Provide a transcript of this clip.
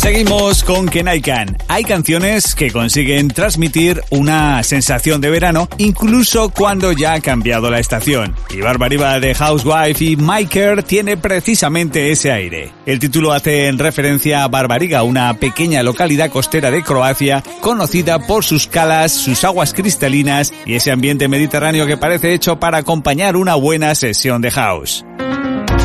Seguimos con Kenaikan. Hay canciones que consiguen transmitir una sensación de verano incluso cuando ya ha cambiado la estación. Y Barbariva de Housewife y Maker tiene precisamente ese aire. El título hace referencia a Barbariga, una pequeña localidad costera de Croacia conocida por sus calas, sus aguas cristalinas y ese ambiente mediterráneo que parece hecho para acompañar una buena sesión de house.